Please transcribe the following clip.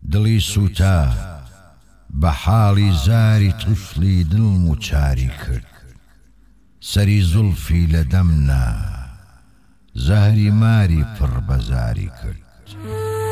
دڵی سووتا بە حاڵی زاری تووشلی دڵم و چاری کرد سەری زولفی لە دەمنا زەهری ماری پڕ بەزاری کرد